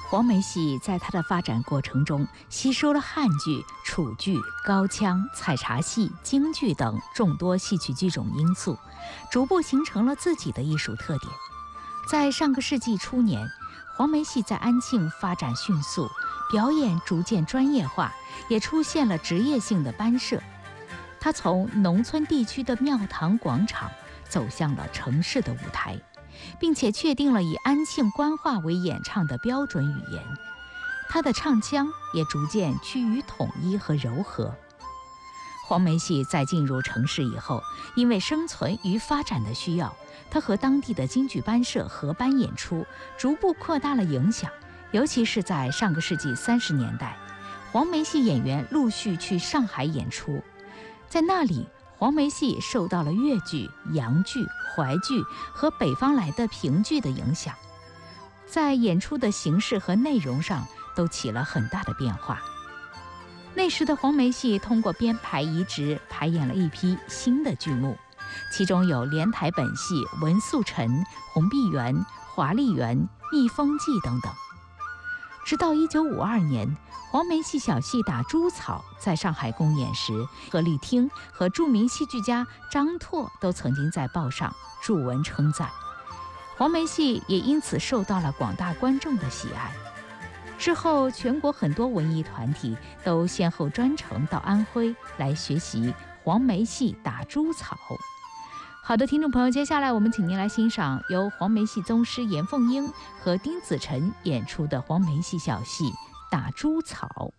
黄梅戏在它的发展过程中，吸收了汉剧、楚剧、高腔、采茶戏、京剧等众多戏曲剧种因素，逐步形成了自己的艺术特点。在上个世纪初年，黄梅戏在安庆发展迅速，表演逐渐专业化，也出现了职业性的班社。它从农村地区的庙堂广场走向了城市的舞台，并且确定了以安庆官话为演唱的标准语言。它的唱腔也逐渐趋于统一和柔和。黄梅戏在进入城市以后，因为生存与发展的需要，它和当地的京剧班社合班演出，逐步扩大了影响。尤其是在上个世纪30年代，黄梅戏演员陆续去上海演出，在那里，黄梅戏受到了粤剧、洋剧、淮剧和北方来的评剧的影响，在演出的形式和内容上都起了很大的变化。那时的黄梅戏通过编排移植排演了一批新的剧目，其中有连台本戏、文素臣、红碧园、华丽园、蜜蜂记等等。直到1952年，黄梅戏小戏打猪草在上海公演时，何立汀和著名戏剧家张拓都曾经在报上著文称赞，黄梅戏也因此受到了广大观众的喜爱。之后，全国很多文艺团体都先后专程到安徽来学习黄梅戏打猪草。好的，听众朋友，接下来我们请您来欣赏由黄梅戏宗师严凤英和丁子辰演出的黄梅戏小戏《打猪草》。